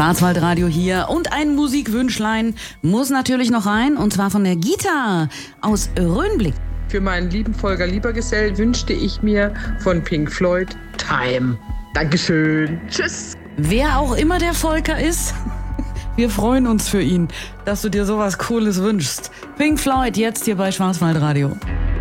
Schwarzwaldradio hier und ein Musikwünschlein muss natürlich noch rein, und zwar von der Gita aus Röhnblick. Für meinen lieben Volker Liebergesell wünschte ich mir von Pink Floyd Time. Dankeschön. Tschüss. Wer auch immer der Volker ist, wir freuen uns für ihn, dass du dir sowas Cooles wünschst. Pink Floyd jetzt hier bei Schwarzwaldradio.